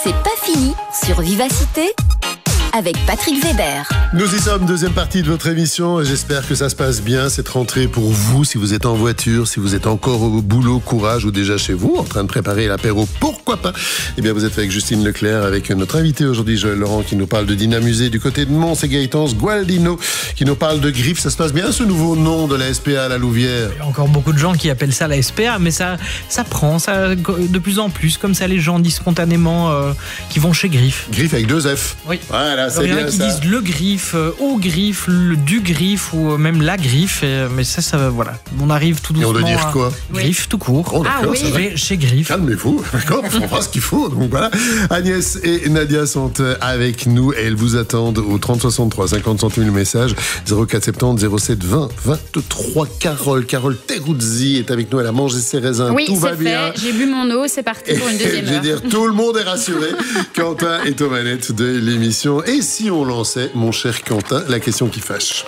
C'est pas fini sur Vivacité avec Patrick Weber. Nous y sommes, deuxième partie de votre émission. J'espère que ça se passe bien, cette rentrée pour vous. Si vous êtes en voiture, si vous êtes encore au boulot, courage, ou déjà chez vous, en train de préparer l'apéro, pourquoi pas. Eh bien, vous êtes avec Justine Leclerc, avec notre invité aujourd'hui, Joël Laurent, qui nous parle de Dynamusée du côté de Mons, et Gaëtance Gualdino, qui nous parle de Griffes. Ça se passe bien, ce nouveau nom de la SPA à la Louvière? Il y a encore beaucoup de gens qui appellent ça la SPA, mais ça prend ça de plus en plus. Comme ça, les gens disent spontanément qu'ils vont chez Griffes. Griffes avec 2 F. Oui. Voilà, c'est il y en a bien qui ça. disent le Griffe, au Griffe, du Griffe ou même la Griffe. Mais ça, voilà. On arrive tout doucement. Et on doit dire quoi? Griffe tout court. Oh, d'accord, ça va. Chez Griffe. Calmez-vous, d'accord, on fera ce qu'il faut. Donc voilà, Agnès et Nadia sont avec nous et elles vous attendent au 30 63, 50 centimes le message, 04 70 07 20 23. Carole Teruzzi est avec nous, elle a mangé ses raisins, oui, tout va bien. J'ai bu mon eau, c'est parti pour une deuxième Je veux heure. dire, tout le monde est rassuré. Quentin est aux manettes de l'émission. Et si on lançait, mon cher Quentin, la question qui fâche?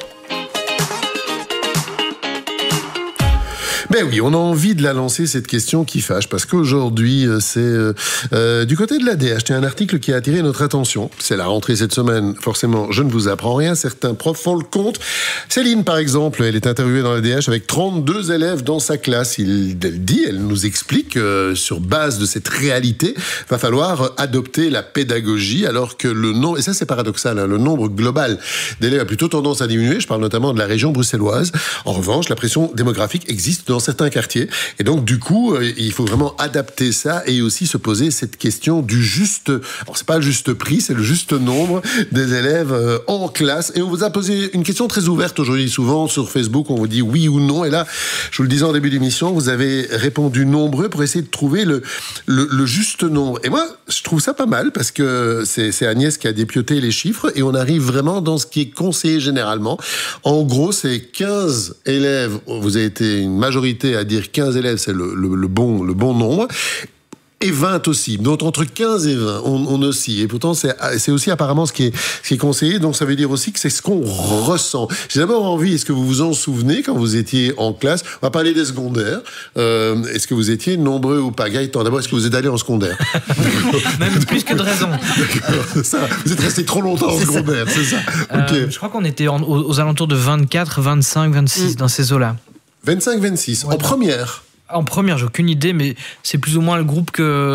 Ben oui, on a envie de la lancer, cette question qui fâche, parce qu'aujourd'hui, c'est du côté de l'ADH. Il y a un article qui a attiré notre attention. C'est la rentrée cette semaine. Forcément, je ne vous apprends rien. Certains profs font le compte. Céline, par exemple, elle est interviewée dans l'ADH avec 32 élèves dans sa classe. Elle nous explique sur base de cette réalité, va falloir adopter la pédagogie, alors que le nombre, et ça c'est paradoxal, hein, le nombre global d'élèves a plutôt tendance à diminuer. Je parle notamment de la région bruxelloise. En revanche, la pression démographique existe dans certains quartiers. Et donc, du coup, il faut vraiment adapter ça et aussi se poser cette question du juste... Alors, c'est pas le juste prix, c'est le juste nombre des élèves en classe. Et on vous a posé une question très ouverte aujourd'hui. Souvent, sur Facebook, on vous dit oui ou non. Et là, je vous le disais en début d'émission, vous avez répondu nombreux pour essayer de trouver le juste nombre. Et moi, je trouve ça pas mal parce que c'est Agnès qui a dépioté les chiffres et on arrive vraiment dans ce qui est conseillé généralement. En gros, c'est 15 élèves. Vous avez été une majorité à dire 15 élèves, c'est le bon nombre. Et 20 aussi. Donc, entre 15 et 20, on oscille. Et pourtant, c'est aussi apparemment ce qui est conseillé. Donc, ça veut dire aussi que c'est ce qu'on ressent. J'ai d'abord envie, est-ce que vous vous en souvenez quand vous étiez en classe? On va parler des secondaires. Est-ce que vous étiez nombreux ou pas? Gaëtan, d'abord, est-ce que vous êtes allé en secondaire? Même plus que de raison. D'accord, ça. Vous êtes resté trop longtemps en secondaire, c'est ça? Okay. Je crois qu'on était aux alentours de 24, 25, 26 dans ces eaux-là. 25, 26. Ouais, en première? En première, j'ai aucune idée, mais c'est plus ou moins le groupe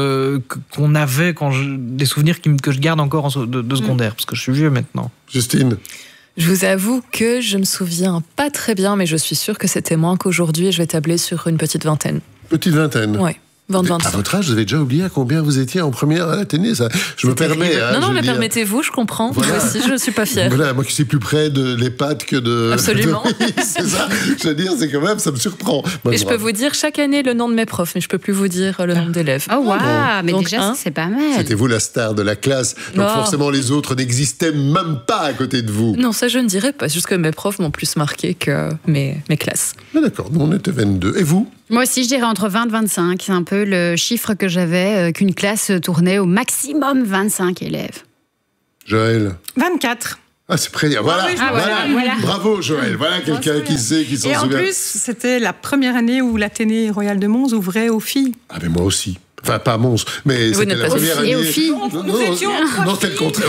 qu'on avait des souvenirs que je garde encore de secondaire, parce que je suis vieux maintenant. Justine? Je vous avoue que je me souviens pas très bien, mais je suis sûre que c'était moins qu'aujourd'hui et je vais tabler sur une petite vingtaine. Petite vingtaine? Ouais. 20, à votre âge, vous avez déjà oublié à combien vous étiez en première à l'Athénée, ça. Je me permets. Hein, non, mais permettez-vous, je comprends. Voilà. Moi aussi, je ne suis pas fière. Voilà, moi qui suis plus près de l'EHPAD que de... Absolument. C'est ça. Je veux dire, c'est quand même, ça me surprend. Et je peux vous dire chaque année le nom de mes profs, mais je ne peux plus vous dire le nombre d'élèves. Oh, waouh, mais donc, déjà, c'est pas mal. C'était vous la star de la classe. Donc forcément, les autres n'existaient même pas à côté de vous. Non, ça, je ne dirais pas. Juste que mes profs m'ont plus marqué que mes classes. Mais d'accord, nous, on était 22. Et vous? Moi aussi, je dirais entre 20 et 25. C'est un peu le chiffre que j'avais, qu'une classe tournait au maximum 25 élèves. Joël? 24. Ah, c'est près. Voilà, oui, voilà. Bravo, Joël. Voilà quelqu'un qui sait, qui s'en souvient. Et en plus, c'était la première année où l'Athénée Royal de Mons ouvrait aux filles. Ah, mais moi aussi. Enfin, pas Mons, mais c'était la première année. Et aux filles. Non, c'était le contraire.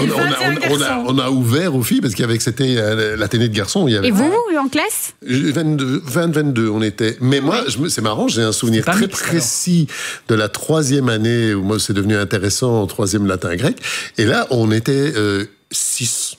On a ouvert aux filles parce qu'il y avait que c'était l'Athénée de garçons. Il y avait... Et vous, en classe? 22, on était. Mais moi, c'est marrant, j'ai un souvenir très précis de la 3e année où moi, c'est devenu intéressant en 3e latin-grec. Et là, on était 6.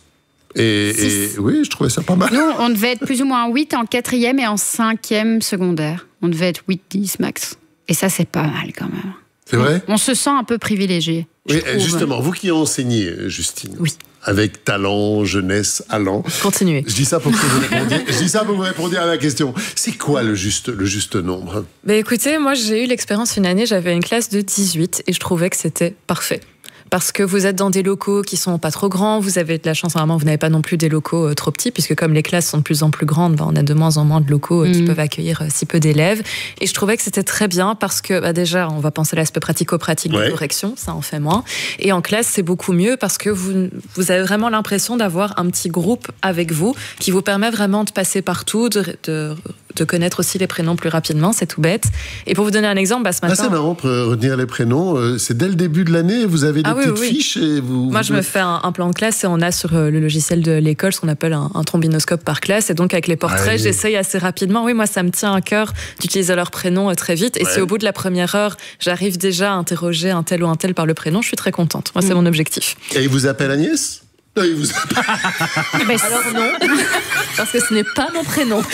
Et oui, je trouvais ça pas mal. Nous, on devait être plus ou moins 8 en 4e et en 5e secondaire. On devait être 8-10 max. Et ça, c'est pas mal quand même. C'est vrai? On se sent un peu privilégié. Oui, justement, vous qui enseignez, Justine. Oui. Avec talent, jeunesse, allant. Continuez. Je dis ça pour que vous répondiez à la question. C'est quoi le juste nombre? Écoutez, moi j'ai eu l'expérience une année, j'avais une classe de 18 et je trouvais que c'était parfait. Parce que vous êtes dans des locaux qui sont pas trop grands, vous avez de la chance, normalement vous n'avez pas non plus des locaux trop petits, puisque comme les classes sont de plus en plus grandes, on a de moins en moins de locaux qui peuvent accueillir si peu d'élèves. Et je trouvais que c'était très bien parce que déjà, on va penser à l'aspect pratico-pratique de correction, ça en fait moins. Et en classe, c'est beaucoup mieux parce que vous avez vraiment l'impression d'avoir un petit groupe avec vous qui vous permet vraiment de passer partout, de de connaître aussi les prénoms plus rapidement, c'est tout bête. Et pour vous donner un exemple, ce matin... c'est marrant pour retenir les prénoms. C'est dès le début de l'année, vous avez des petites fiches et Moi, je me fais un plan de classe et on a sur le logiciel de l'école ce qu'on appelle un trombinoscope par classe. Et donc, avec les portraits, j'essaye assez rapidement. Oui, moi, ça me tient à cœur d'utiliser leur prénom très vite. Et si au bout de la première heure, j'arrive déjà à interroger un tel ou un tel par le prénom, je suis très contente. Moi, c'est mon objectif. Et il vous appelle Agnès ? Non, il vous appelle... Alors non, parce que ce n'est pas mon prénom.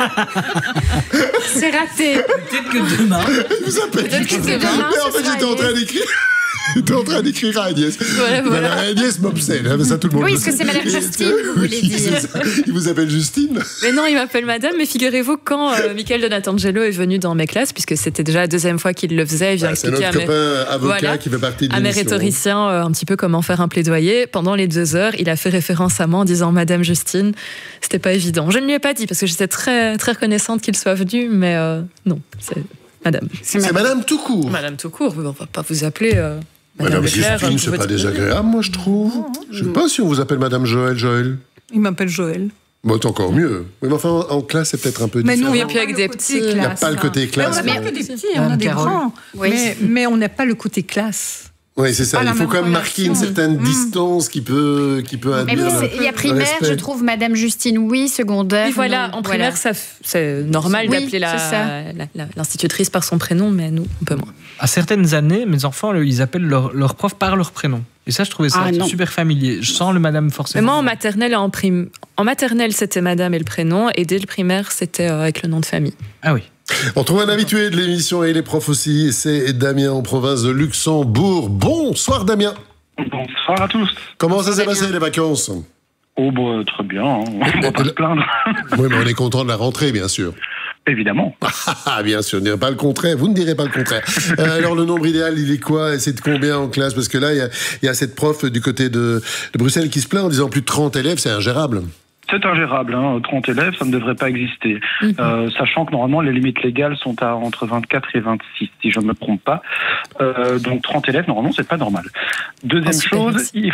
C'est raté. Peut-être que demain. Il vous appelle. Peut-être que demain, Mais en fait, j'étais en train d'écrire. J'étais en train d'écrire à Agnès. Voilà. Agnès m'obsède, ça tout le monde Oui, le est-ce que sait. c'est Madame Justine, vous voulez dire? Il vous appelle Justine? Mais non, il m'appelle Madame. Mais figurez-vous, quand Michael Donatangelo est venu dans mes classes, puisque c'était déjà la deuxième fois qu'il le faisait, il vient expliquer à mes copains avocat qui fait partie de à mes rhétoriciens un petit peu comment faire un plaidoyer. Pendant les 2 heures, il a fait référence à moi en disant Madame Justine. C'était pas évident. Je ne lui ai pas dit parce que j'étais très, très reconnaissante qu'il soit venu, mais non, c'est Madame. C'est Madame tout court. Madame tout court, on va pas vous appeler... Madame Justine, c'est pas désagréable, moi, je trouve. Je sais pas si on vous appelle Madame Joël. Il m'appelle Joël. Bon, c'est encore mieux. Oui, mais enfin, en classe, c'est peut-être un peu différent. Mais nous, il n'y a plus avec des petits. Il n'y a pas le côté classe. On n'a pas que des petits, on a des grands. Mais on n'a pas le côté classe. Oui, c'est ça. Il faut quand même marquer une certaine distance qui peut induire. Il y a primaire, je trouve Madame Justine, oui, secondaire. Oui, voilà, en primaire, c'est normal d'appeler l'institutrice par son prénom, mais nous, on peut moins. À certaines années, mes enfants, ils appellent leur prof par leur prénom. Et ça, je trouvais ça super familier. Je sens le Madame forcément. Mais moi, en maternelle et en maternelle, c'était Madame et le prénom, et dès le primaire, c'était avec le nom de famille. Ah oui. On trouve un habitué de l'émission et les profs aussi, c'est Damien en province de Luxembourg. Bonsoir Damien. Bonsoir à tous. Comment ça s'est passé les vacances ? Oh bah, très bien, on va pas se plaindre. Oui, mais on est content de la rentrée, bien sûr. Évidemment. Ah, bien sûr, on ne dirait pas le contraire. Vous ne direz pas le contraire. Alors, le nombre idéal, il est quoi ? C'est de combien en classe ? Parce que là, il y a cette prof du côté de Bruxelles qui se plaint en disant plus de 30 élèves, c'est ingérable. C'est ingérable, 30 élèves, ça ne devrait pas exister. Sachant que normalement, les limites légales sont à entre 24 et 26, si je ne me trompe pas. Donc 30 élèves, normalement, c'est pas normal. Deuxième chose, il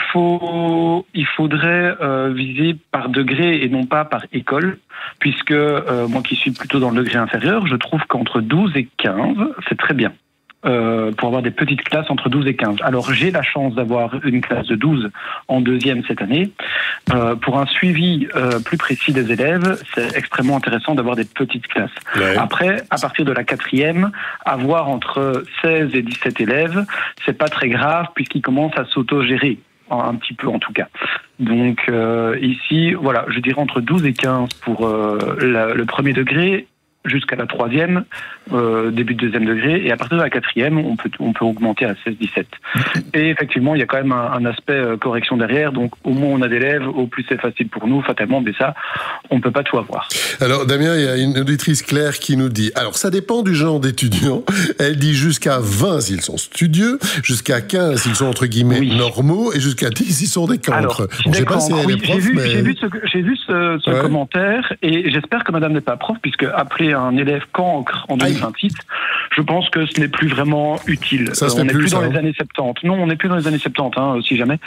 faudrait viser par degré et non pas par école, puisque moi qui suis plutôt dans le degré inférieur, je trouve qu'entre 12 et 15, c'est très bien. Pour avoir des petites classes entre 12 et 15. Alors, j'ai la chance d'avoir une classe de 12 en deuxième cette année. Pour un suivi plus précis des élèves, c'est extrêmement intéressant d'avoir des petites classes. Ouais. Après, à partir de la 4e, avoir entre 16 et 17 élèves, c'est pas très grave puisqu'ils commencent à s'auto-gérer. Un petit peu en tout cas. Donc ici, voilà, je dirais entre 12 et 15 pour le premier degré, jusqu'à la 3e, début de 2e degré, et à partir de la 4e, on peut augmenter à 16-17. Et effectivement, il y a quand même un aspect correction derrière, donc au moins on a d'élèves, au plus c'est facile pour nous, fatalement, mais ça, on ne peut pas tout avoir. Alors Damien, il y a une auditrice Claire qui nous dit, alors ça dépend du genre d'étudiant, elle dit jusqu'à 20 s'ils sont studieux, jusqu'à 15 s'ils sont entre guillemets normaux, et jusqu'à 10 s'ils sont des cancres. Alors, je ne sais pas si elle est prof, j'ai vu ce commentaire, et j'espère que madame n'est pas prof, puisque après un élève cancre en 2026, je pense que ce n'est plus vraiment utile. On n'est plus dans les années 70. Non, on n'est plus dans les années 70, si jamais.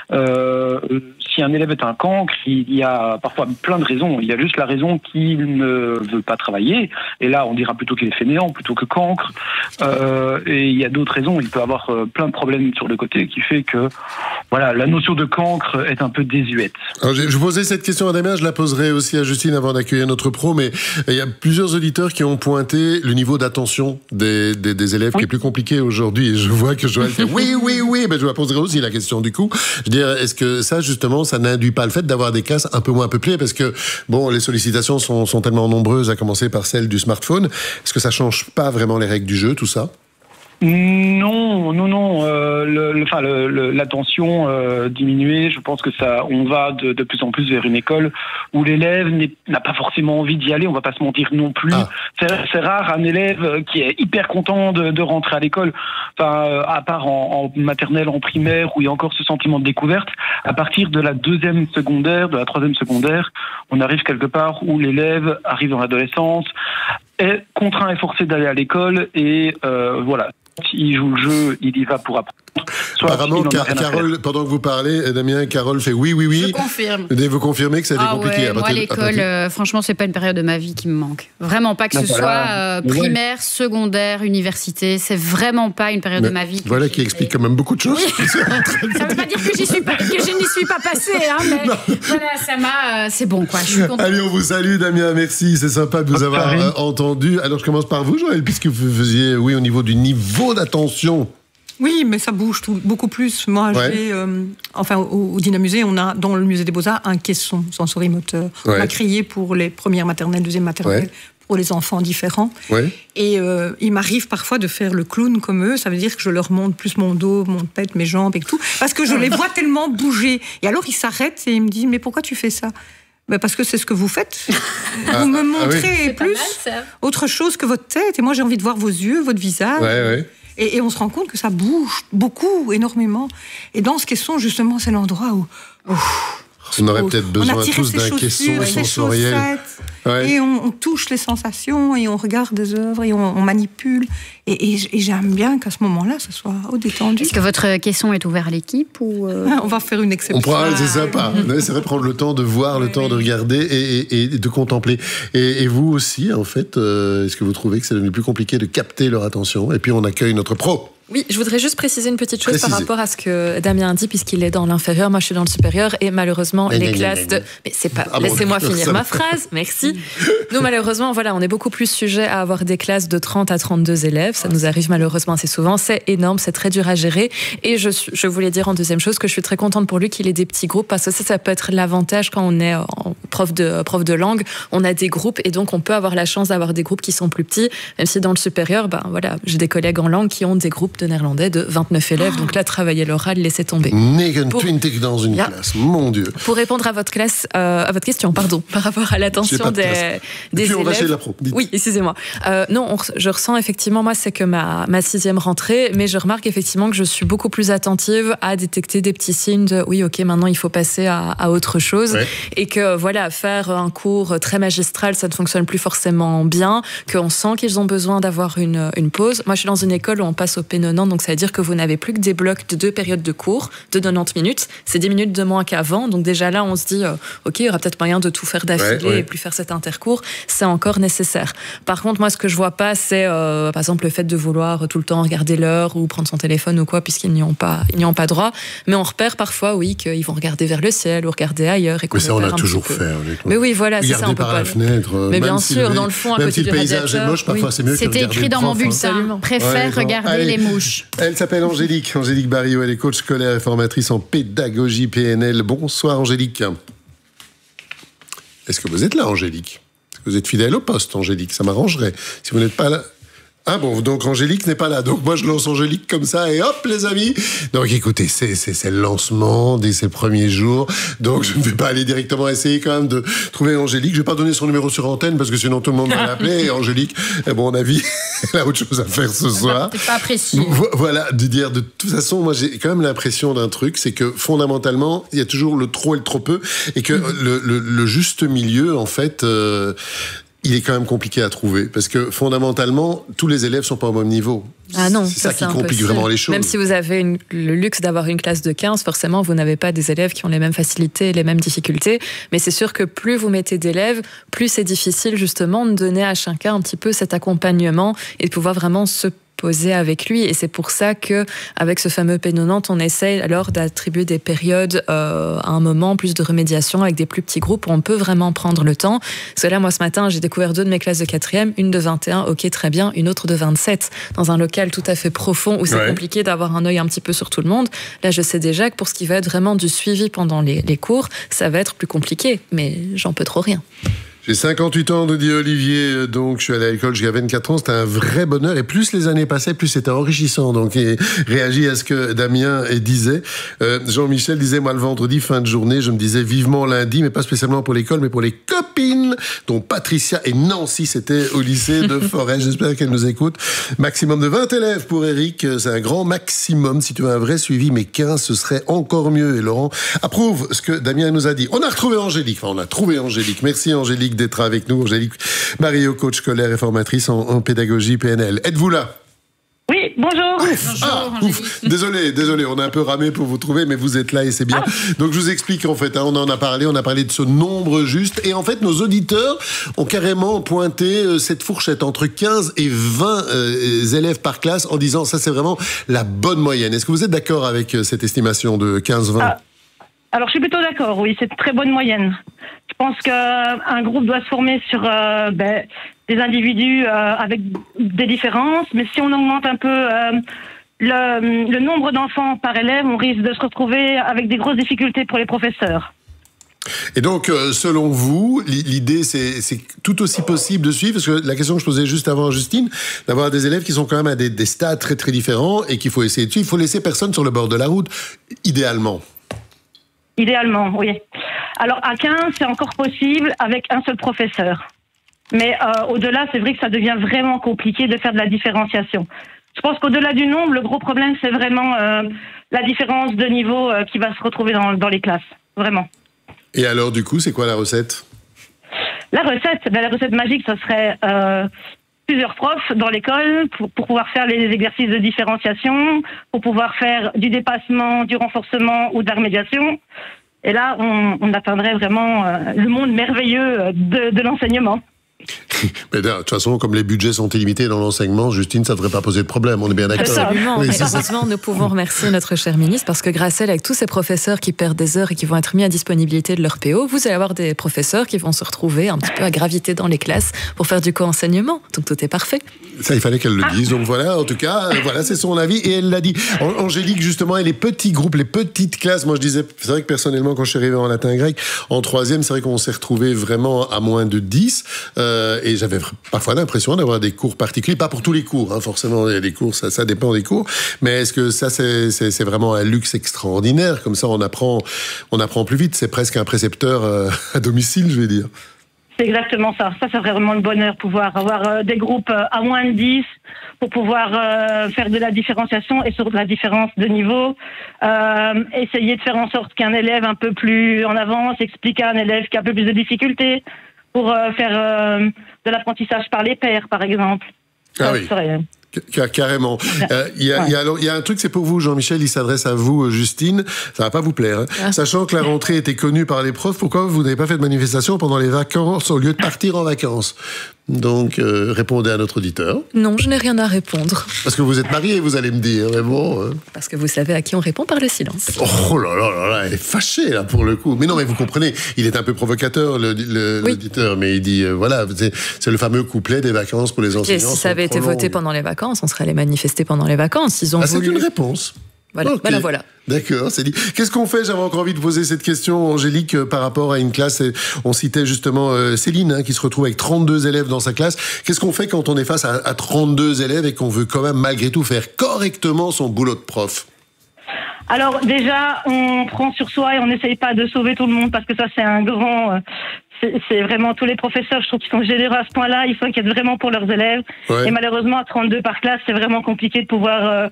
Si un élève est un cancre, il y a parfois plein de raisons. Il y a juste la raison qu'il ne veut pas travailler. Et là, on dira plutôt qu'il est fainéant plutôt que cancre. Et il y a d'autres raisons. Il peut avoir plein de problèmes sur le côté qui fait que voilà, la notion de cancre est un peu désuète. Alors, je posais cette question à Damien, je la poserai aussi à Justine avant d'accueillir notre pro, mais il y a plusieurs auditeurs qui ont pointé le niveau d'attention des élèves qui est plus compliqué aujourd'hui. Et je vois que Joël fait oui, mais je me poserai aussi la question du coup. Je veux dire, est-ce que ça, justement, ça n'induit pas le fait d'avoir des classes un peu moins peuplées? Parce que, bon, les sollicitations sont tellement nombreuses, à commencer par celle du smartphone. Est-ce que ça change pas vraiment les règles du jeu, tout ça? Non. L'attention diminuée, je pense que ça, on va de plus en plus vers une école où l'élève n'a pas forcément envie d'y aller. On va pas se mentir non plus. C'est rare un élève qui est hyper content de rentrer à l'école. Enfin, à part en maternelle, en primaire, où il y a encore ce sentiment de découverte. À partir de la 2e secondaire, de la 3e secondaire, on arrive quelque part où l'élève arrive dans l'adolescence, est contraint et forcé d'aller à l'école et voilà. Il joue le jeu, il y va pour apprendre. Apparemment, Carole, pendant que vous parlez, Damien, Carole fait oui. Je confirme. Vous confirmez que ça a été compliqué? Moi, l'école, franchement, c'est pas une période de ma vie qui me manque. Vraiment pas, que ce soit primaire, secondaire, université. C'est vraiment pas une période de ma vie. Voilà qui explique quand même beaucoup de choses. Oui. Ça veut pas dire que je n'y suis pas passée, hein, mais voilà, c'est bon, quoi. Je suis contente. Allez, on vous salue, Damien, merci. C'est sympa de vous avoir entendu. Alors, je commence par vous, Joël, puisque vous faisiez, au niveau du niveau d'attention. Oui, mais ça bouge beaucoup plus. Moi, j'ai, au Dynamusée, on a dans le musée des Beaux-Arts un caisson sensorimoteur. On a créé pour les premières maternelles, deuxième maternelle, pour les enfants différents. Et il m'arrive parfois de faire le clown comme eux. Ça veut dire que je leur montre plus mon dos, mon tête, mes jambes et tout, parce que je les vois tellement bouger. Et alors ils s'arrêtent et ils me disent: mais pourquoi tu fais ça? Parce que c'est ce que vous faites. Vous me montrez plus autre chose que votre tête. Et moi, j'ai envie de voir vos yeux, votre visage. Et on se rend compte que ça bouge beaucoup, énormément. Et dans ce caisson, justement, c'est l'endroit où... On aurait peut-être besoin tous d'un caisson sensoriel. Et on touche les sensations, et on regarde des œuvres, et on manipule. Et j'aime bien qu'à ce moment-là, ça soit détendu. Est-ce que votre caisson est ouvert à l'équipe ou On va faire une exception. C'est sympa. C'est vrai, prendre le temps de voir, le temps de regarder et de contempler. Et vous aussi, en fait, est-ce que vous trouvez que c'est devenu plus compliqué de capter leur attention? Et puis on accueille notre pro. Oui, je voudrais juste préciser une petite chose par rapport à ce que Damien a dit, puisqu'il est dans l'inférieur, moi je suis dans le supérieur, et malheureusement les classes de... Mais c'est pas... Laissez-moi finir ma phrase, merci. Nous malheureusement, on est beaucoup plus sujet à avoir des classes de 30 à 32 élèves, ça nous arrive malheureusement assez souvent, c'est énorme, c'est très dur à gérer, et je voulais dire en deuxième chose que je suis très contente pour lui qu'il ait des petits groupes, parce que ça peut être l'avantage quand on est prof de langue, on a des groupes, et donc on peut avoir la chance d'avoir des groupes qui sont plus petits, même si dans le supérieur, j'ai des collègues en langue qui ont des groupes de néerlandais de 29 élèves, donc là, travailler l'oral, laissez tomber. 29 dans une classe, mon Dieu. Pour répondre à votre question, par rapport à l'attention des élèves. On va chez la pro. Oui, excusez-moi. Non, je ressens effectivement, moi, c'est que ma 6e rentrée, mais je remarque effectivement que je suis beaucoup plus attentive à détecter des petits signes de oui, ok, maintenant il faut passer à autre chose, et que faire un cours très magistral, ça ne fonctionne plus forcément bien, qu'on sent qu'ils ont besoin d'avoir une pause. Moi, je suis dans une école où on passe au P90, donc ça veut dire que vous n'avez plus que des blocs de 2 périodes de cours de 90 minutes. C'est 10 minutes de moins qu'avant. Donc déjà là, on se dit, ok, il y aura peut-être moyen de tout faire d'affilée et plus faire cet intercours. C'est encore nécessaire. Par contre, moi, ce que je vois pas, c'est par exemple le fait de vouloir tout le temps regarder l'heure ou prendre son téléphone ou quoi, puisqu'ils n'y ont pas droit. Mais on repère parfois, qu'ils vont regarder vers le ciel ou regarder ailleurs. Et mais ça, on a toujours fait. Mais oui, voilà, c'est ça. Regarder par la fenêtre. Mais bien sûr, dans le fond, à côté du radiateur. Même si le paysage est moche, parfois c'est mieux que de regarder. C'était écrit dans mon bulletin. Préfère regarder les mouches. Elle s'appelle Angélique Barillot, elle est coach scolaire et formatrice en pédagogie PNL. Bonsoir Angélique. Est-ce que vous êtes là, Angélique? Est-ce que vous êtes fidèle au poste, Angélique? Ça m'arrangerait. Si vous n'êtes pas là... Ah bon, donc Angélique n'est pas là. Donc moi, je lance Angélique comme ça et hop, les amis. Donc écoutez, c'est le lancement, c'est le premier jour. Donc je ne vais pas aller directement essayer quand même de trouver Angélique. Je ne vais pas donner son numéro sur antenne parce que sinon tout le monde va l'appeler. Et Angélique, à mon avis, elle a autre chose à faire ce soir. C'est pas précis. Voilà, de dire de toute façon, moi j'ai quand même l'impression d'un truc, c'est que fondamentalement, il y a toujours le trop et le trop peu. Et que le juste milieu, en fait... il est quand même compliqué à trouver, parce que fondamentalement, tous les élèves ne sont pas au même niveau. Ah non, c'est ça qui complique vraiment les choses. Même si vous avez le luxe d'avoir une classe de 15, forcément, vous n'avez pas des élèves qui ont les mêmes facilités, les mêmes difficultés. Mais c'est sûr que plus vous mettez d'élèves, plus c'est difficile justement de donner à chacun un petit peu cet accompagnement et de pouvoir vraiment se poser avec lui, et c'est pour ça que avec ce fameux P90, on essaye alors d'attribuer des périodes à un moment, plus de remédiation avec des plus petits groupes où on peut vraiment prendre le temps. Parce que là, moi ce matin, j'ai découvert 2 de mes classes de 4e, une de 21, ok, très bien, une autre de 27, dans un local tout à fait profond où c'est compliqué d'avoir un œil un petit peu sur tout le monde. Là, je sais déjà que pour ce qui va être vraiment du suivi pendant les cours, ça va être plus compliqué, mais j'en peux trop rien. J'ai 58 ans, nous dit Olivier, donc je suis allé à l'école jusqu'à 24 ans, c'était un vrai bonheur, et plus les années passaient, plus c'était enrichissant, donc il réagit à ce que Damien disait. Jean-Michel disait, moi le vendredi, fin de journée, je me disais vivement lundi, mais pas spécialement pour l'école, mais pour les copines, dont Patricia et Nancy, c'était au lycée de Forêt, j'espère qu'elle nous écoute. Maximum de 20 élèves pour Eric, c'est un grand maximum, si tu veux un vrai suivi, mais 15, ce serait encore mieux, et Laurent approuve ce que Damien nous a dit. On a trouvé Angélique, merci Angélique d'être avec nous. Angélique Barillot, coach scolaire et formatrice en pédagogie PNL. Êtes-vous là? Oui. bonjour. Désolé, on a un peu ramé pour vous trouver, mais vous êtes là et c'est bien. Donc je vous explique en fait, on en a parlé, on a parlé de ce nombre juste, et en fait nos auditeurs ont carrément pointé cette fourchette entre 15 et 20 élèves par classe en disant ça c'est vraiment la bonne moyenne. Est-ce que vous êtes d'accord avec cette estimation de 15-20 ? Alors je suis plutôt d'accord, oui, c'est une très bonne moyenne. Je pense qu'un groupe doit se former sur des individus avec des différences, mais si on augmente un peu le nombre d'enfants par élève, on risque de se retrouver avec des grosses difficultés pour les professeurs. Et donc, selon vous, l'idée, c'est tout aussi possible de suivre, parce que la question que je posais juste avant à Justine, d'avoir des élèves qui sont quand même à des stades très très différents et qu'il faut essayer de suivre. Il faut laisser personne sur le bord de la route, idéalement. Idéalement, oui. Alors, à 15, c'est encore possible avec un seul professeur. Mais au-delà, c'est vrai que ça devient vraiment compliqué de faire de la différenciation. Je pense qu'au-delà du nombre, le gros problème, c'est vraiment la différence de niveau qui va se retrouver dans les classes. Vraiment. Et alors, du coup, c'est quoi la recette ? La recette magique, ce serait plusieurs profs dans l'école pour pouvoir faire les exercices de différenciation, pour pouvoir faire du dépassement, du renforcement ou de la remédiation. Et là, on atteindrait vraiment le monde merveilleux de l'enseignement. Mais de toute façon, comme les budgets sont illimités dans l'enseignement, Justine, ça ne devrait pas poser de problème, on est bien d'accord. Absolument, oui, mais heureusement, nous pouvons remercier notre cher ministre, parce que grâce à elle, avec tous ces professeurs qui perdent des heures et qui vont être mis à disponibilité de leur PO, vous allez avoir des professeurs qui vont se retrouver un petit peu à graviter dans les classes pour faire du co-enseignement. Donc tout est parfait. Ça, il fallait qu'elle le dise. Donc voilà, en tout cas, voilà, c'est son avis. Et elle l'a dit. Angélique, justement, et les petits groupes, les petites classes, moi je disais, c'est vrai que personnellement, quand je suis arrivé en latin grec, en 3e, c'est vrai qu'on s'est retrouvé vraiment à moins de 10. Et j'avais parfois l'impression d'avoir des cours particuliers, pas pour tous les cours, hein, forcément, les cours, ça dépend des cours, mais est-ce que ça, c'est vraiment un luxe extraordinaire? Comme ça, on apprend plus vite, c'est presque un précepteur à domicile, je vais dire. C'est exactement ça. Ça, c'est vraiment le bonheur, pouvoir avoir des groupes à moins de 10 pour pouvoir faire de la différenciation et sur de la différence de niveau. Essayer de faire en sorte qu'un élève un peu plus en avance explique à un élève qui a un peu plus de difficultés pour faire de l'apprentissage par les pairs, par exemple. Ah oui. Carrément. Il y a un truc, c'est pour vous, Jean-Michel, il s'adresse à vous, Justine. Ça va pas vous plaire. Hein. Sachant que la rentrée était connue par les profs, pourquoi vous n'avez pas fait de manifestation pendant les vacances au lieu de partir en vacances? Donc, répondez à notre auditeur. Non, je n'ai rien à répondre. Parce que vous êtes mariés, vous allez me dire. Mais bon, Parce que vous savez à qui on répond par le silence. Oh là là là là, elle est fâchée, là, pour le coup. Mais non, mais vous comprenez, il est un peu provocateur, l'auditeur. Mais il dit, voilà, c'est le fameux couplet des vacances pour les enseignants. Et si ça avait été voté pendant les vacances, on serait allé manifester pendant les vacances. Ils ont voulu... C'est une réponse. Voilà, okay. voilà. D'accord, c'est dit. Qu'est-ce qu'on fait? J'avais encore envie de poser cette question, Angélique, par rapport à une classe. On citait justement Céline, qui se retrouve avec 32 élèves dans sa classe. Qu'est-ce qu'on fait quand on est face à 32 élèves et qu'on veut quand même, malgré tout, faire correctement son boulot de prof? Alors déjà, on prend sur soi et on n'essaye pas de sauver tout le monde, parce que ça, c'est un grand... C'est vraiment tous les professeurs, je trouve qu'ils sont généreux à ce point-là. Ils s'inquiètent vraiment pour leurs élèves. Ouais. Et malheureusement, à 32 par classe, c'est vraiment compliqué de pouvoir...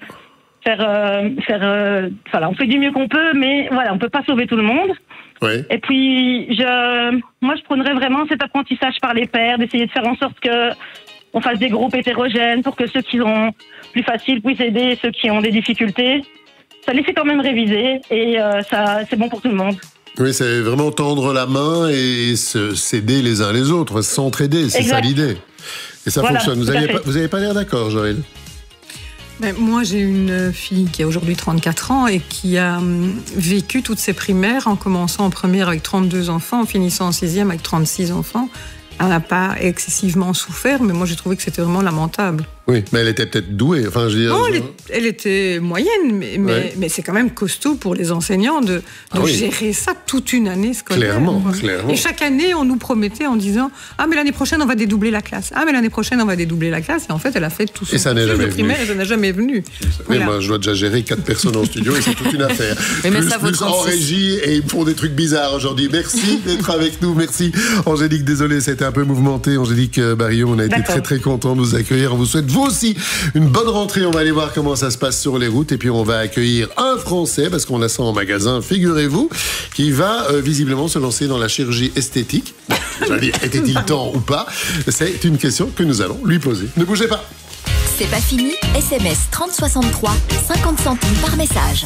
voilà, on fait du mieux qu'on peut, mais voilà, on peut pas sauver tout le monde. Ouais. Et puis, moi, je prônerais vraiment cet apprentissage par les pairs, d'essayer de faire en sorte que on fasse des groupes hétérogènes pour que ceux qui ont plus facile puissent aider ceux qui ont des difficultés. Ça les fait quand même réviser et ça, c'est bon pour tout le monde. Oui, c'est vraiment tendre la main et s'aider les uns les autres, s'entraider, c'est ça l'idée. Et ça fonctionne. Vous avez pas l'air d'accord, Joël? Ben, moi, j'ai une fille qui a aujourd'hui 34 ans et qui a vécu toutes ses primaires en commençant en première avec 32 enfants, en finissant en 6e avec 36 enfants. Elle n'a pas excessivement souffert, mais moi, j'ai trouvé que c'était vraiment lamentable. Oui, mais elle était peut-être douée. Enfin, je veux dire, non, elle était moyenne, mais c'est quand même costaud pour les enseignants de gérer ça toute une année scolaire. Clairement. Et chaque année, on nous promettait en disant « Ah, mais l'année prochaine, on va dédoubler la classe. Ah, mais l'année prochaine, on va dédoubler la classe. » Et en fait, elle a fait tout son primaire et ça n'a jamais venu. Mais moi, je dois déjà gérer 4 personnes en studio et c'est toute une affaire. Plus en régie et ils font des trucs bizarres aujourd'hui. Merci d'être avec nous. Merci, Angélique. Désolé, c'était un peu mouvementé. Angélique Barillot, on a été très, très contents de vous accueillir. On vous souhaite vous aussi une bonne rentrée. On va aller voir comment ça se passe sur les routes et puis on va accueillir un Français, parce qu'on a ça en magasin, figurez-vous, qui va visiblement se lancer dans la chirurgie esthétique. J'allais dire, était-il temps ou pas? C'est une question que nous allons lui poser. Ne bougez pas. C'est pas fini, SMS 3063, 50 centimes par message.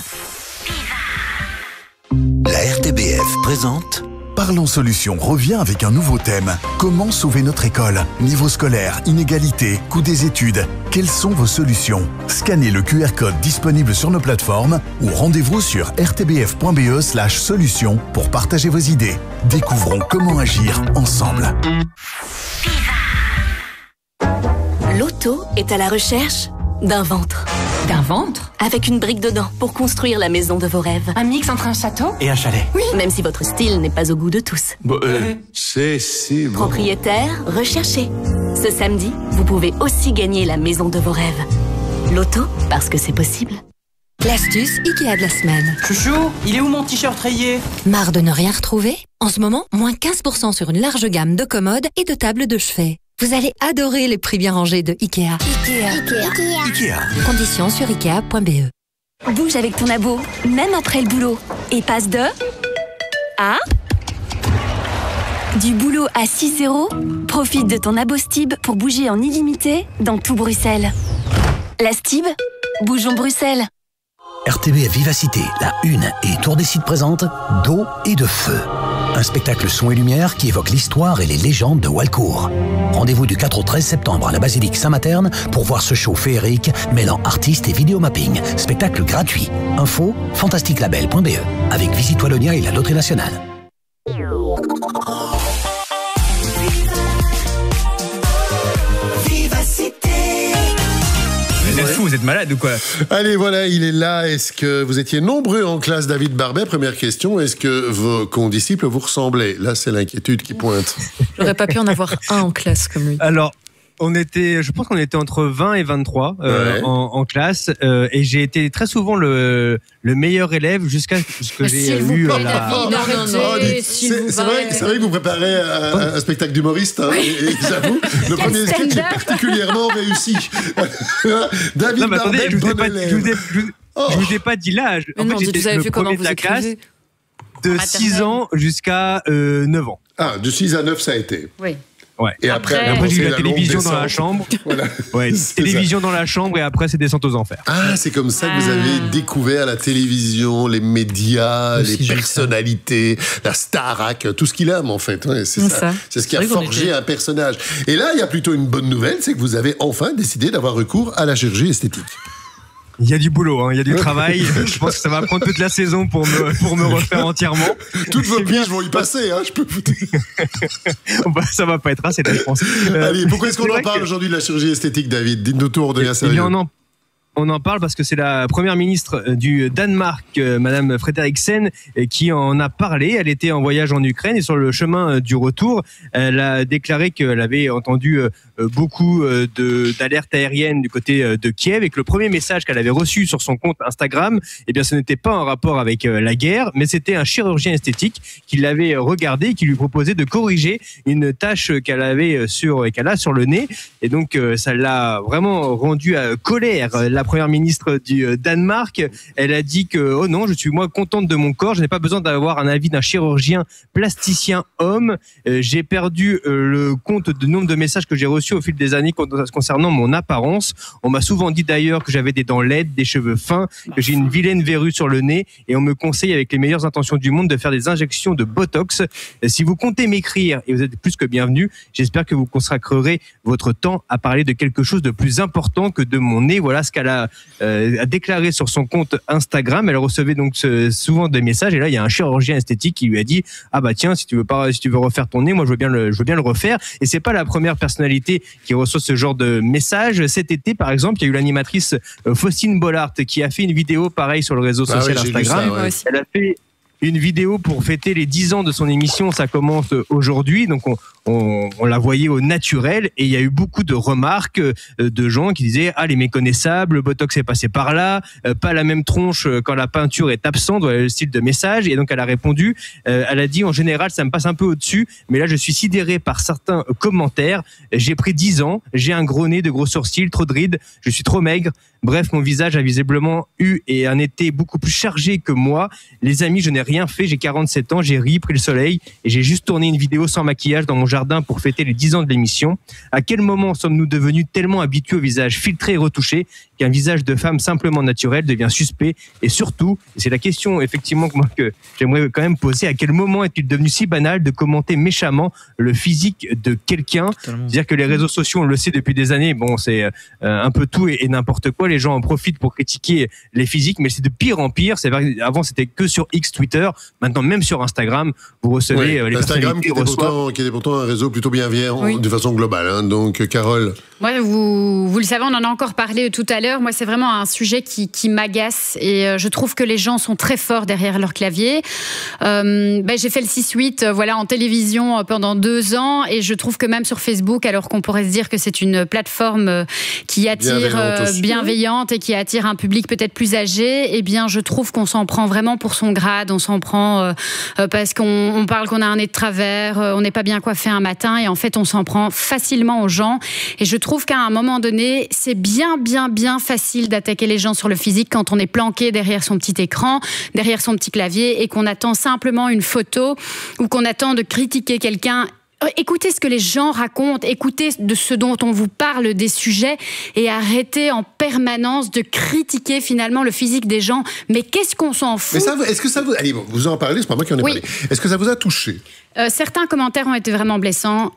La RTBF présente Parlons Solutions revient avec un nouveau thème. Comment sauver notre école? Niveau scolaire, inégalité, coût des études. Quelles sont vos solutions? Scannez le QR code disponible sur nos plateformes ou rendez-vous sur rtbf.be/solutions pour partager vos idées. Découvrons comment agir ensemble. Loto est à la recherche d'un ventre. D'un ventre? Avec une brique dedans pour construire la maison de vos rêves. Un mix entre un château et un chalet. Oui, même si votre style n'est pas au goût de tous. C'est si bon. Propriétaire, recherché. Ce samedi, vous pouvez aussi gagner la maison de vos rêves. Loto, parce que c'est possible. L'astuce Ikea de la semaine. Chouchou, il est où mon t-shirt rayé? Marre de ne rien retrouver? En ce moment, moins 15% sur une large gamme de commodes et de tables de chevet. Vous allez adorer les prix bien rangés de Ikea. Ikea. Conditions sur ikea.be. Bouge avec ton abo, même après le boulot. Et passe de... à... du boulot à 6 €. Profite de ton abo Stib pour bouger en illimité dans tout Bruxelles. La Stib, bougeons Bruxelles. RTBF Vivacité, la Une et Tour des Sites présente D'eau et de feu. Un spectacle son et lumière qui évoque l'histoire et les légendes de Walcourt. Rendez-vous du 4 au 13 septembre à la basilique Saint-Materne pour voir ce show féerique mêlant artistes et vidéomapping. Spectacle gratuit. Info fantasticlabel.be avec Visite Wallonia et la Loterie Nationale. Vous êtes fou, vous êtes malade ou quoi? Allez, voilà, il est là. Est-ce que vous étiez nombreux en classe, David Barbet? Première question, est-ce que vos condisciples vous ressemblaient? Là, c'est l'inquiétude qui pointe. J'aurais pas pu en avoir un en classe comme lui. Alors, je pense qu'on était entre 20 et 23 en classe, et j'ai été très souvent le meilleur élève jusqu'à ce que j'ai eu c'est vrai que vous préparez un spectacle d'humoriste, hein, et j'avoue, le premier sketch est particulièrement réussi. David Barbet, je vous ai pas dit l'âge. En fait, j'étais le premier de la classe de 6 ans jusqu'à 9 ans. Ah, de 6 à 9, ça a été. Oui. Ouais. Et après j'ai eu la télévision dans la chambre. Voilà. Ouais, télévision dans la chambre et après c'est descente aux enfers. Ah, c'est comme ça que vous avez découvert la télévision, les médias, les personnalités, la Starac, tout ce qu'il aime en fait. Ouais, c'est ça. C'est ce qui a forgé un personnage. Et là, il y a plutôt une bonne nouvelle, c'est que vous avez enfin décidé d'avoir recours à la chirurgie esthétique. Il y a du boulot, hein, il y a du travail. Je pense que ça va prendre toute la saison pour me refaire entièrement. Toutes vos piges vont y passer, hein, je peux vous dire. Ça va pas être assez, je pense. Allez, pourquoi est-ce qu'on en parle aujourd'hui de la chirurgie esthétique, David? Dites-nous tout, on devient sérieux. On en parle parce que c'est la première ministre du Danemark, Madame Frederiksen, qui en a parlé. Elle était en voyage en Ukraine et sur le chemin du retour, elle a déclaré qu'elle avait entendu beaucoup d'alertes aériennes du côté de Kiev et que le premier message qu'elle avait reçu sur son compte Instagram, eh bien, ce n'était pas en rapport avec la guerre, mais c'était un chirurgien esthétique qui l'avait regardé et qui lui proposait de corriger une tache qu'elle a sur le nez. Et donc, ça l'a vraiment rendu à colère. La première ministre du Danemark, elle a dit que oh non, je suis moi contente de mon corps, je n'ai pas besoin d'avoir un avis d'un chirurgien plasticien homme. J'ai perdu le compte du nombre de messages que j'ai reçus au fil des années concernant mon apparence. On m'a souvent dit d'ailleurs que j'avais des dents laides, des cheveux fins, que j'ai une vilaine verrue sur le nez et on me conseille avec les meilleures intentions du monde de faire des injections de Botox. Si vous comptez m'écrire, et vous êtes plus que bienvenue, j'espère que vous consacrerez votre temps à parler de quelque chose de plus important que de mon nez. Voilà ce qu'elle a déclaré sur son compte Instagram. Elle recevait donc souvent des messages et là il y a un chirurgien esthétique qui lui a dit ah bah tiens, si tu veux refaire ton nez, moi je veux bien le refaire. Et c'est pas la première personnalité qui reçoit ce genre de message. Cet été par exemple, il y a eu l'animatrice Faustine Bollard qui a fait une vidéo pareil sur le réseau social Instagram. Elle a fait une vidéo pour fêter les 10 ans de son émission. Ça commence aujourd'hui, donc on la voyait au naturel et il y a eu beaucoup de remarques de gens qui disaient ah, les méconnaissables, le Botox est passé par là, pas la même tronche quand la peinture est absente, voilà le style de message. Et donc elle a répondu, elle a dit en général ça me passe un peu au-dessus, mais là je suis sidérée par certains commentaires. J'ai pris 10 ans, j'ai un gros nez, de gros sourcils, trop de rides, je suis trop maigre. Bref, mon visage a visiblement eu et un été beaucoup plus chargé que moi. Les amis, je n'ai rien fait, j'ai 47 ans, j'ai ri, pris le soleil et j'ai juste tourné une vidéo sans maquillage dans mon jardin pour fêter les 10 ans de l'émission. À quel moment sommes-nous devenus tellement habitués au visage filtré et retouché qu'un visage de femme simplement naturel devient suspect? Et surtout, et c'est la question effectivement que j'aimerais quand même poser, à quel moment est-il devenu si banal de commenter méchamment le physique de quelqu'un? C'est-à-dire que les réseaux sociaux, on le sait depuis des années, bon, c'est un peu tout et n'importe quoi. Les gens en profitent pour critiquer les physiques, mais c'est de pire en pire. C'est vrai, avant, c'était que sur X, Twitter. Maintenant, même sur Instagram, vous recevez les Instagram qui était pourtant un réseau plutôt bienveillant de façon globale. Hein. Donc, Carole. Ouais, vous le savez, on en a encore parlé tout à l'heure. Moi, c'est vraiment un sujet qui m'agace et je trouve que les gens sont très forts derrière leur clavier. J'ai fait le 6-8 en télévision pendant 2 ans et je trouve que même sur Facebook, alors qu'on pourrait se dire que c'est une plateforme qui attire bienveillante et qui attire un public peut-être plus âgé, eh bien, je trouve qu'on s'en prend vraiment pour son grade. On s'en prend parce qu'on parle qu'on a un nez de travers, on n'est pas bien coiffé un matin et en fait, on s'en prend facilement aux gens. Et je trouve qu'à un moment donné, c'est bien facile d'attaquer les gens sur le physique quand on est planqué derrière son petit écran, derrière son petit clavier et qu'on attend simplement une photo ou qu'on attend de critiquer quelqu'un. Écoutez ce que les gens racontent, écoutez de ce dont on vous parle des sujets et arrêtez en permanence de critiquer finalement le physique des gens. Mais qu'est-ce qu'on s'en fout? Mais est-ce que ça vous... Allez, vous en parlez, c'est pas moi qui en ai parlé. Est-ce que ça vous a touché? Certains commentaires ont été vraiment blessants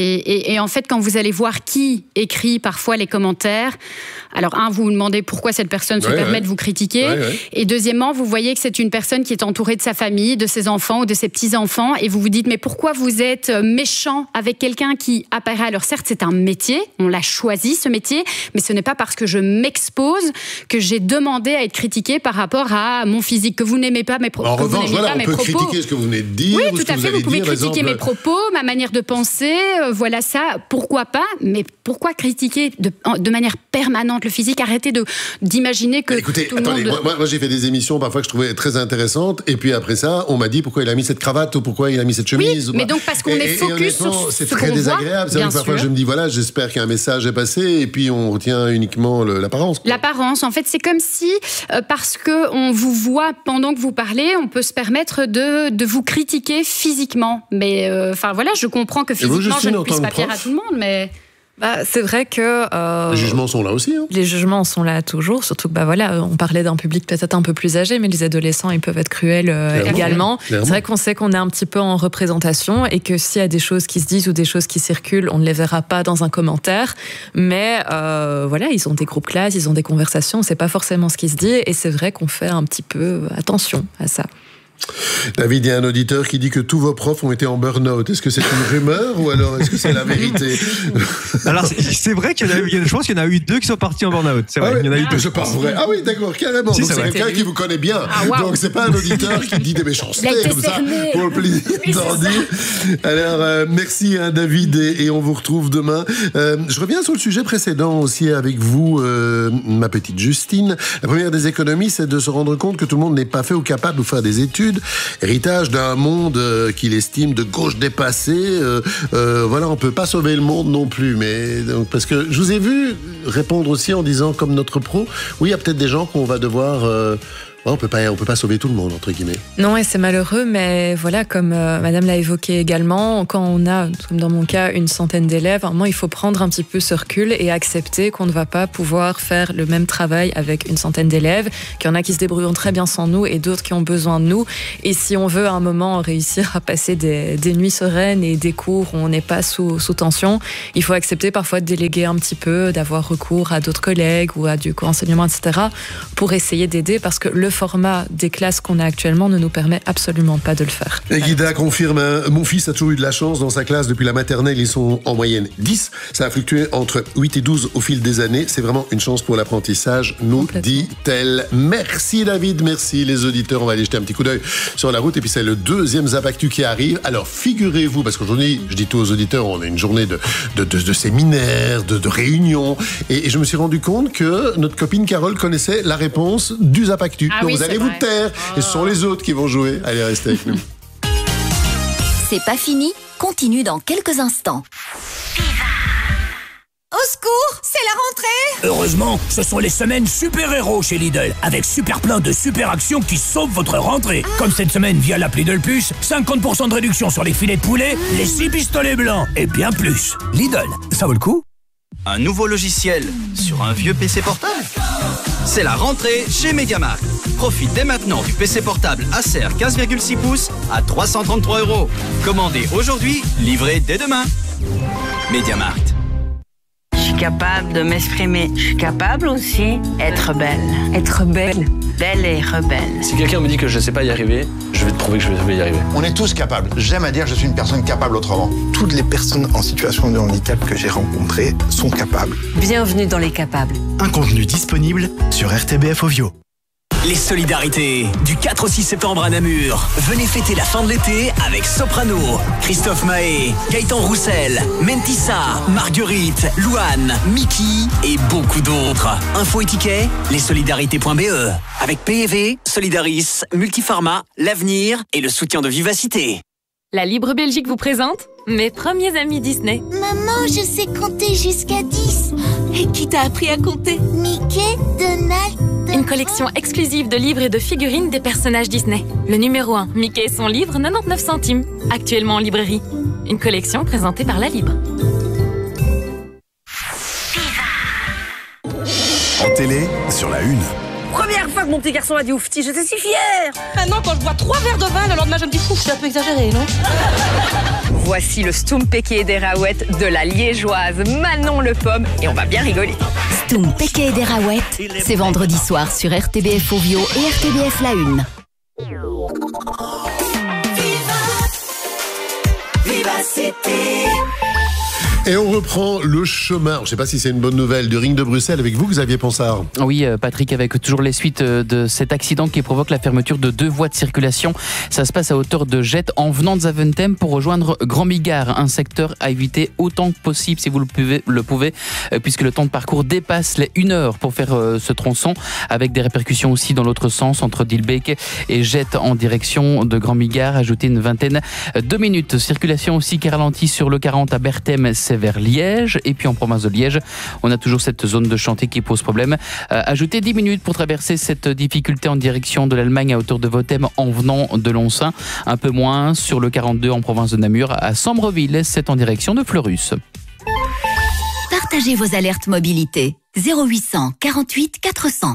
et en fait, quand vous allez voir qui écrit parfois les commentaires, alors vous vous demandez pourquoi cette personne se permet de vous critiquer et deuxièmement, vous voyez que c'est une personne qui est entourée de sa famille, de ses enfants ou de ses petits-enfants et vous vous dites mais pourquoi vous êtes méchant avec quelqu'un qui apparaît? Alors certes, c'est un métier, on l'a choisi ce métier, mais ce n'est pas parce que je m'expose que j'ai demandé à être critiqué par rapport à mon physique, que vous n'aimez pas mes propos. En revanche, on peut critiquer ce que vous venez de dire. Oui, tout à fait, vous pouvez critiquer mes propos, ma manière de penser, voilà ça, pourquoi pas, mais pourquoi critiquer de manière permanente le physique? Arrêtez d'imaginer que tout le monde... Moi j'ai fait des émissions parfois que je trouvais très intéressantes, et puis après ça, on m'a dit pourquoi il a mis cette cravate ou pourquoi il a mis cette chemise. Oui, mais donc parce qu'on est focus sur c'est très désagréable. C'est vrai que parfois je me dis, voilà, j'espère qu'un message est passé, et puis on retient uniquement l'apparence. L'apparence, en fait, c'est comme si, parce qu'on vous voit pendant que vous parlez, on peut se permettre de vous critiquer physiquement. Mais je comprends que physiquement, je ne puisse pas plaire à tout le monde, mais... c'est vrai que... les jugements sont là aussi. Hein. Les jugements sont là toujours, surtout que on parlait d'un public peut-être un peu plus âgé, mais les adolescents, ils peuvent être cruels également. C'est vrai qu'on sait qu'on est un petit peu en représentation et que s'il y a des choses qui se disent ou des choses qui circulent, on ne les verra pas dans un commentaire. Mais ils ont des groupes classes, ils ont des conversations, on ne sait pas forcément ce qui se dit et c'est vrai qu'on fait un petit peu attention à ça. David, il y a un auditeur qui dit que tous vos profs ont été en burn-out. Est-ce que c'est une rumeur ou alors est-ce que c'est la vérité? Alors, c'est vrai qu'il y en a eu, je pense qu'il y en a eu 2 qui sont partis en burn-out. C'est vrai, il y en a eu 2. C'est pas vrai. Ah oui, d'accord, carrément. Donc c'est quelqu'un qui vous connaît bien. Donc c'est pas un auditeur qui dit des méchancetés comme ça pour le plaisir d'en dire. Alors, merci David et on vous retrouve demain. Je reviens sur le sujet précédent aussi avec vous, ma petite Justine. La première des économies, c'est de se rendre compte que tout le monde n'est pas fait ou capable de faire des études. Héritage d'un monde qu'il estime de gauche dépassé. On peut pas sauver le monde non plus. Mais donc, parce que je vous ai vu répondre aussi en disant, comme notre pro, oui, il y a peut-être des gens qu'on va devoir... on peut pas sauver tout le monde, entre guillemets. Non, et c'est malheureux, mais voilà, comme Madame l'a évoqué également, quand on a, comme dans mon cas, une centaine d'élèves, vraiment, il faut prendre un petit peu ce recul et accepter qu'on ne va pas pouvoir faire le même travail avec une centaine d'élèves, qu'il y en a qui se débrouillent très bien sans nous et d'autres qui ont besoin de nous. Et si on veut à un moment réussir à passer des nuits sereines et des cours où on n'est pas sous tension, il faut accepter parfois de déléguer un petit peu, d'avoir recours à d'autres collègues ou à du co-enseignement, etc., pour essayer d'aider, parce que le format des classes qu'on a actuellement ne nous permet absolument pas de le faire. Et Guida confirme, mon fils a toujours eu de la chance dans sa classe depuis la maternelle, ils sont en moyenne 10. Ça a fluctué entre 8 et 12 au fil des années. C'est vraiment une chance pour l'apprentissage, nous dit-elle. Merci David, merci les auditeurs. On va aller jeter un petit coup d'œil sur la route et puis c'est le deuxième Zap Actu qui arrive. Alors figurez-vous, parce qu'aujourd'hui, je dis tout aux auditeurs, on a une journée de séminaires, de réunions et je me suis rendu compte que notre copine Carole connaissait la réponse du Zap Actu. Donc vous allez vous taire et ce sont les autres qui vont jouer. Allez, restez avec nous. C'est pas fini, continue dans quelques instants. Au secours, c'est la rentrée! Heureusement, ce sont les semaines super-héros chez Lidl, avec super plein de super actions qui sauvent votre rentrée. Comme cette semaine via l'app Lidl Plus, 50% de réduction sur les filets de poulet, les 6 pistolets blancs et bien plus. Lidl, ça vaut le coup? Un nouveau logiciel sur un vieux PC portable? C'est la rentrée chez MediaMarkt. Profite dès maintenant du PC portable Acer 15,6 pouces à 333 €. Commandez aujourd'hui, livré dès demain. MediaMarkt. Je suis capable de m'exprimer. Je suis capable aussi d'être belle. Être belle. Belle et rebelle. Si quelqu'un me dit que je ne sais pas y arriver, je vais te prouver que je vais y arriver. On est tous capables. J'aime à dire que je suis une personne capable autrement. Toutes les personnes en situation de handicap que j'ai rencontrées sont capables. Bienvenue dans les capables. Un contenu disponible sur RTBF Ovio. Les solidarités, du 4 au 6 septembre à Namur. Venez fêter la fin de l'été avec Soprano, Christophe Mahé, Gaëtan Roussel, Mentissa, Marguerite, Louane, Mickey et beaucoup d'autres. Info et tickets, lessolidarités.be. Avec PEV, Solidaris, Multiformat, l'Avenir et le soutien de Vivacité. La Libre Belgique vous présente mes premiers amis Disney. Maman, je sais compter jusqu'à 10. Et qui t'a appris à compter? Mickey, Donald... Une collection exclusive de livres et de figurines des personnages Disney. Le numéro 1, Mickey et son livre, 99 centimes. Actuellement en librairie. Une collection présentée par La Libre. En télé, sur la 1. Première fois que mon petit garçon a dit oufti, j'étais si fière. Maintenant, quand je bois 3 verres de vin, le lendemain, je me dis ouf, c'est un peu exagéré, non? Voici le Stumpeke des Raouettes de la liégeoise Manon Le Pomme et on va bien rigoler. Stumpeke des Raouettes, c'est vendredi soir sur RTBF Ovio et RTBF La 1. Vivacité. Et on reprend le chemin, je ne sais pas si c'est une bonne nouvelle, du ring de Bruxelles avec vous, Xavier Ponsard. Oui, Patrick, avec toujours les suites de cet accident qui provoque la fermeture de 2 voies de circulation. Ça se passe à hauteur de Jette en venant de Zaventem pour rejoindre Grand Bigard, un secteur à éviter autant que possible si vous le pouvez, puisque le temps de parcours dépasse les 1 heure pour faire ce tronçon, avec des répercussions aussi dans l'autre sens entre Dilbeek et Jette en direction de Grand Bigard. Ajoutez une vingtaine de minutes. Circulation aussi qui ralentit sur le 40 à Berthem, vers Liège, et puis en province de Liège on a toujours cette zone de chantier qui pose problème. Ajoutez 10 minutes pour traverser cette difficulté en direction de l'Allemagne à hauteur de Votem en venant de Lonsin, un peu moins sur le 42 en province de Namur à Sambreville, c'est en direction de Fleurus. Partagez vos alertes mobilité 0800 48 400.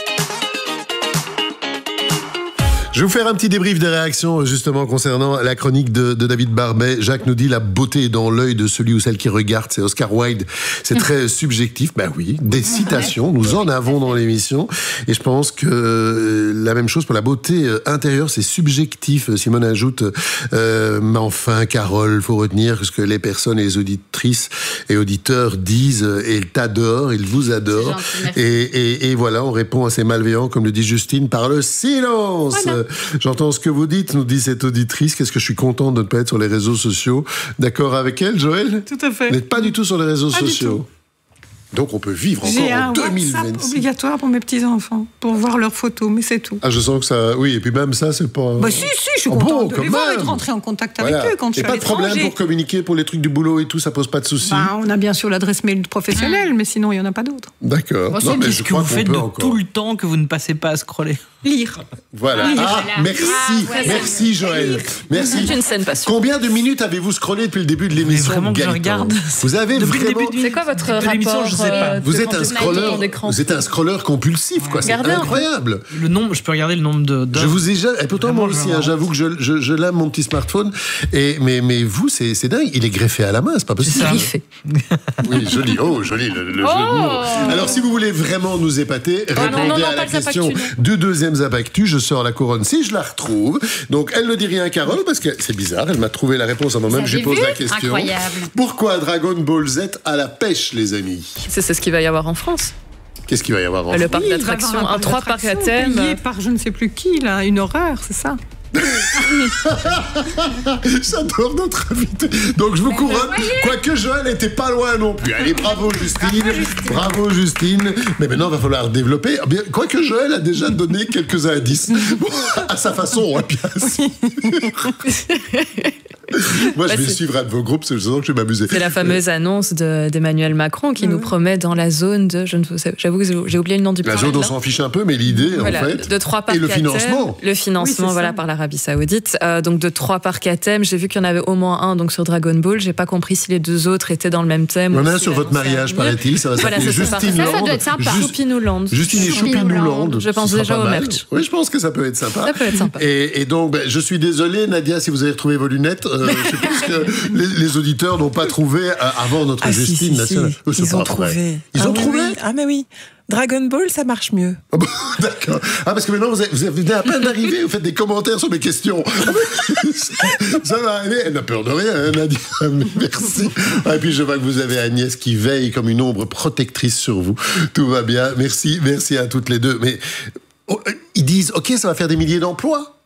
Je vais vous faire un petit débrief des réactions justement concernant la chronique de David Barbet. Jacques nous dit la beauté est dans l'œil de celui ou celle qui regarde. C'est Oscar Wilde. C'est très subjectif. Ben oui, des citations, nous en avons dans l'émission. Et je pense que la même chose pour la beauté intérieure, c'est subjectif. Simone ajoute, mais enfin Carole, faut retenir ce que les personnes et les auditrices et auditeurs disent. Et ils t'adorent, ils vous adorent. Et voilà, on répond à ces malveillants, comme le dit Justine, par le silence. Voilà. J'entends ce que vous dites, nous dit cette auditrice. Qu'est-ce que je suis content de ne pas être sur les réseaux sociaux. D'accord avec elle, Joël? Tout à fait. Vous n'êtes pas du tout sur les réseaux sociaux. Donc on peut vivre encore en 2026. J'ai un WhatsApp obligatoire pour mes petits-enfants, pour voir leurs photos, mais c'est tout. Ah, je sens que ça... Oui, et puis même ça, c'est pas... Bah si, je suis contente de les voir et de rentrer en contact avec eux quand je suis à l'étranger. Et pas de problème pour communiquer pour les trucs du boulot et tout, ça pose pas de soucis? Bah, on a bien sûr l'adresse mail professionnelle, mais sinon il n'y en a pas d'autres. D'accord. Non, mais qu'est-ce que vous faites de tout le temps que vous ne passez pas à scroller? Lire. Voilà. Merci Joël. Merci. Je ne scène pas. Combien de minutes avez-vous scrollé depuis le début de l'émission? Vraiment que je regarde. Vous avez vraiment... C'est quoi votre rapport? Je sais pas. Vous êtes un scroller compulsif, quoi. C'est incroyable. Le nombre, je peux regarder le nombre d'heures. Je vous ai jamais... Et pourtant, moi aussi, j'avoue que je l'aime, mon petit smartphone. Mais vous, c'est dingue. Il est greffé à la main, c'est pas possible. Griffé. Oui, joli. Oh, joli, le jeu de mots. Alors, si vous voulez vraiment nous épater, répondez à la question du deuxième Zapactu. Je sors la couronne si je la retrouve. Donc, elle ne dit rien, Carole, parce que c'est bizarre. Elle m'a trouvé la réponse à moi-même. Je lui pose la question. Incroyable. Pourquoi Dragon Ball Z à la pêche, les amis? C'est ce qu'il va y avoir en France. Qu'est-ce qu'il va y avoir en France? Le parc d'attractions, un 3 parcs à thème. Payé par je ne sais plus qui, là. Une horreur, c'est ça. J'adore notre invité. Donc je vous couronne. Quoique Joël n'était pas loin non plus. Allez, bravo Justine. Bravo Justine. Mais maintenant, il va falloir développer. Quoique Joël a déjà donné quelques indices. Bon, à sa façon, hein, bien sûr. Moi, je vais suivre un de vos groupes, je sens que je vais m'amuser. C'est la fameuse annonce d'Emmanuel Macron qui nous promet dans la zone de... J'avoue que j'ai oublié le nom du plan. La zone, on s'en fiche un peu, mais l'idée, en fait... De 3 parcs. Et le financement. Le financement, par l'Arabie Saoudite. Donc, de 3 parcs à thème. J'ai vu qu'il y en avait au moins un donc sur Dragon Ball. J'ai pas compris si les 2 autres étaient dans le même thème. On a un sur votre mariage, paraît-il. Ça va s'appeler Justine Land. Ça doit être sympa. Choupinouland. Justine et Choupinouland. Je pense déjà au merch. Oui, je pense que ça peut être sympa. Ça peut être sympa. Et donc, je suis désolé, Nadia, si vous avez retrouvé vos lunettes. Je pense que les auditeurs n'ont pas trouvé avant notre Justine nationale. Ils ont trouvé. Ils ont trouvé? Ah, mais oui. Dragon Ball, ça marche mieux. Oh bon, d'accord. Ah, parce que maintenant, vous venez à peine d'arriver, vous faites des commentaires sur mes questions. Ça va aller. Elle n'a peur de rien, Nadia. Merci. Et puis, je vois que vous avez Agnès qui veille comme une ombre protectrice sur vous. Tout va bien. Merci à toutes les deux. Mais ils disent, OK, ça va faire des milliers d'emplois.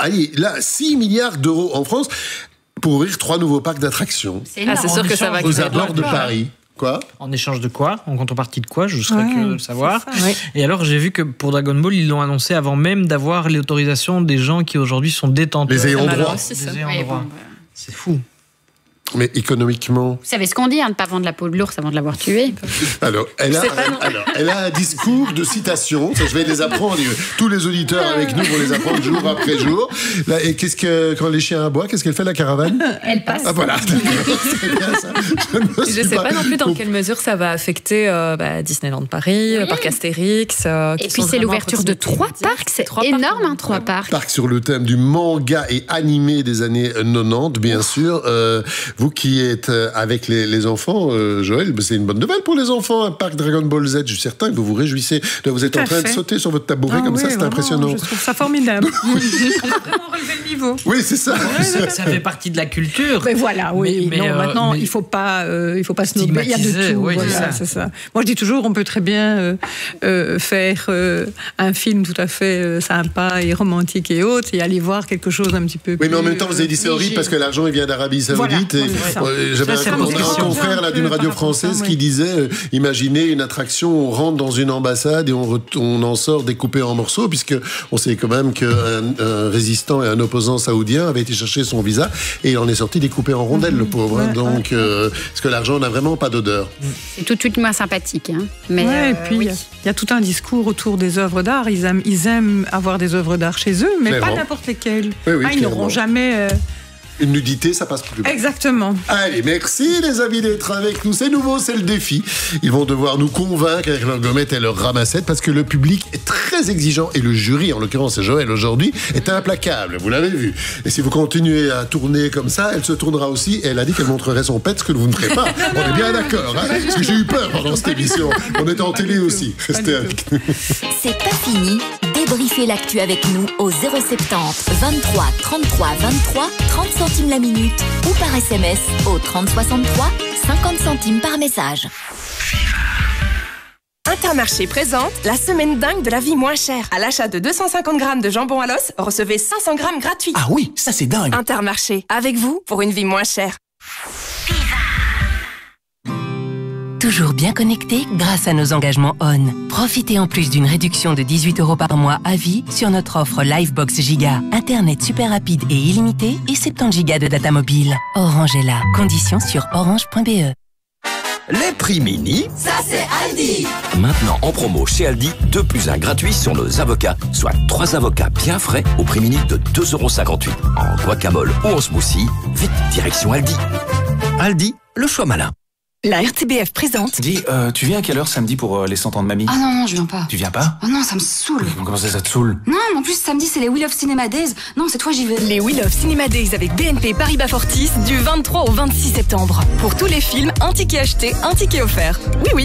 6 milliards d'euros en France pour ouvrir 3 nouveaux parcs d'attractions. C'est sûr que ça va aux abords de Paris. Quoi ? En échange de quoi ? En contrepartie de quoi ? Je serais curieux de le savoir. Et alors, j'ai vu que pour Dragon Ball, ils l'ont annoncé avant même d'avoir l'autorisation des gens qui aujourd'hui sont détenteurs. Les ayants droit. C'est fou. Mais économiquement... Vous savez ce qu'on dit, ne pas vendre la peau de l'ours avant de l'avoir tué. Alors, elle a un discours de citation. Ça, je vais les apprendre. Tous les auditeurs avec nous vont les apprendre jour après jour. Là, et quand les chiens aboient, qu'est-ce qu'elle fait, la caravane ? Elle passe. Ah, voilà. C'est bien ça. Je ne sais pas non plus dans quelle mesure ça va affecter Disneyland Paris, le parc Astérix. Et puis c'est l'ouverture de 3 parcs. C'est énorme, 3 parcs. Parc sur le thème du manga et animé des années 90, bien sûr. Vous qui êtes avec les enfants, Joël, c'est une bonne nouvelle pour les enfants, un parc Dragon Ball Z. Je suis certain que vous vous réjouissez. Là, vous êtes en train de sauter sur votre tabouret comme ça, c'est impressionnant. Je trouve ça formidable. Vraiment relever le niveau. Oui, c'est ça. Ça fait partie de la culture. Mais voilà, oui. Maintenant, il faut pas snobber. Il y a de tout. Oui, c'est ça. Moi, je dis toujours, on peut très bien faire un film tout à fait sympa et romantique et autres, et aller voir quelque chose un petit peu plus... Oui, mais en même temps, vous avez dit c'est horrible parce que l'argent, il vient d'Arabie Saoudite. J'avais un confrère d'une radio française qui disait imaginez une attraction, on rentre dans une ambassade et on en sort découpé en morceaux, puisque on sait quand même qu'un résistant et un opposant saoudien avait été chercher son visa et il en est sorti découpé en rondelles, le pauvre. Donc, parce que l'argent n'a vraiment pas d'odeur. C'est tout de suite moins sympathique. Mais et puis il y a tout un discours autour des œuvres d'art. Ils aiment avoir des œuvres d'art chez eux, mais pas n'importe lesquelles. Ils n'auront jamais... Une nudité, ça passe plus. Exactement. Allez, merci les amis d'être avec nous. C'est nouveau, c'est le défi. Ils vont devoir nous convaincre avec leur gommette et leur ramassette parce que le public est très exigeant et le jury, en l'occurrence c'est Joël aujourd'hui, est implacable. Vous l'avez vu. Et si vous continuez à tourner comme ça, elle se tournera aussi et elle a dit qu'elle montrerait son pet, ce que vous ne ferez pas. On est bien d'accord, hein, parce que j'ai eu peur pendant cette émission. On est en télé aussi. Restez avec nous. C'est pas fini. Débriefez l'actu avec nous au 070 23 33 23 30 centimes la minute ou par SMS au 30 63 50 centimes par message. Intermarché présente la semaine dingue de la vie moins chère. À l'achat de 250 grammes de jambon à l'os, recevez 500 grammes gratuits. Ah oui, ça c'est dingue. Intermarché, avec vous pour une vie moins chère. Toujours bien connecté grâce à nos engagements ON. Profitez en plus d'une réduction de 18 € par mois à vie sur notre offre Livebox Giga. Internet super rapide et illimité et 70 Go de data mobile. Orange est là. Conditions sur orange.be. Les prix mini, ça c'est Aldi. Maintenant en promo chez Aldi, 2 + 1 gratuit sur nos avocats, soit 3 avocats bien frais au prix mini de 2,58 € en guacamole ou en smoothie. Vite, direction Aldi. Aldi, le choix malin. La RTBF présente. Dis, tu viens à quelle heure samedi pour les 100 ans de mamie ? Ah non, je viens pas. Tu viens pas ? Oh non, ça me saoule. Comment ça te saoule ? Non, en plus samedi c'est les Wheel of Cinema Days. Non, cette fois j'y vais. Les Wheel of Cinema Days avec BNP Paribas Fortis du 23 au 26 septembre. Pour tous les films, un ticket acheté, un ticket offert. Oui,